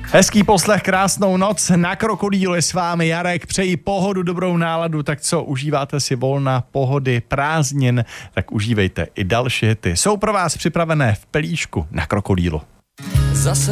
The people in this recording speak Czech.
Hezký poslech, krásnou noc, na Krokodýlu je s vámi Jarek, přeji pohodu, dobrou náladu, tak co, užíváte si volna, pohody, prázdnin, tak užívejte i další hity. Jsou pro vás připravené v pelíšku na Krokodýlu.